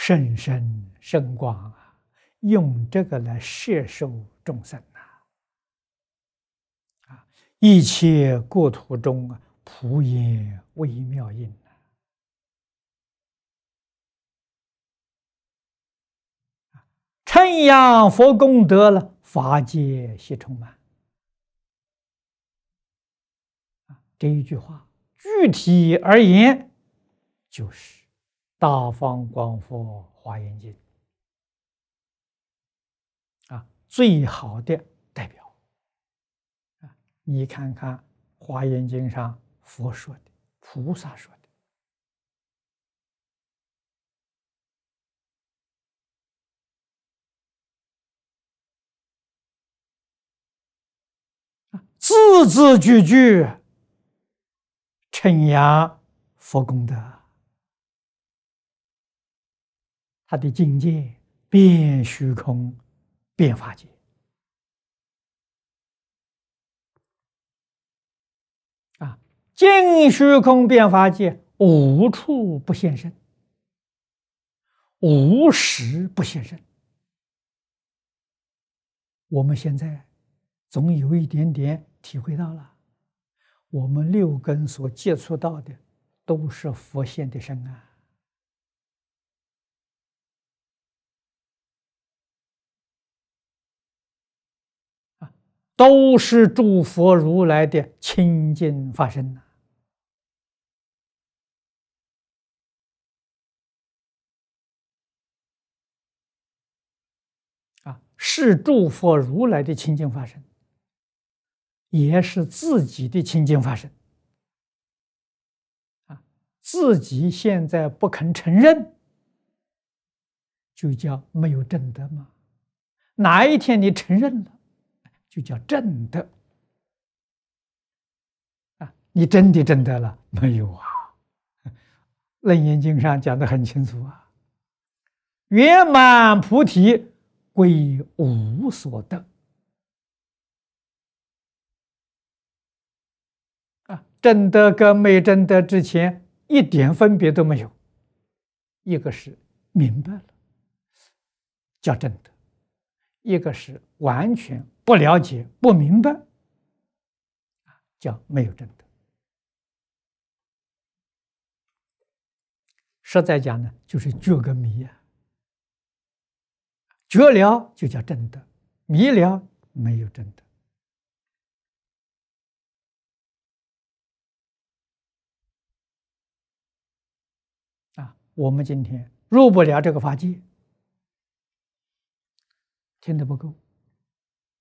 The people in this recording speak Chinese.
甚深深广啊，用这个来摄受众生啊！一切国土中啊，普也微妙音称扬佛功德了，法界悉充满。这一句话具体而言，就是《大方广佛华严经》最好的代表。你看看《华严经》上佛说的、菩萨说的，字字句句称扬佛功德，他的境界遍虚空，遍法界尽虚空遍法界，无处不现身，无时不现身。我们现在总有一点点体会到了，我们六根所接触到的都是佛现的身都是诸佛如来的清净法身是诸佛如来的清净法身，也是自己的清净法身自己现在不肯承认，就叫没有证得嘛。哪一天你承认了，就叫证得你真的证得了没有啊？楞严经上讲得很清楚圆满菩提归无所得证得跟没证得之前一点分别都没有，一个是明白了叫证得，一个是完全不了解不明白叫没有证得。实在讲呢，就是觉个迷觉了就叫证得，迷了没有证得我们今天入不了这个法界，听得不够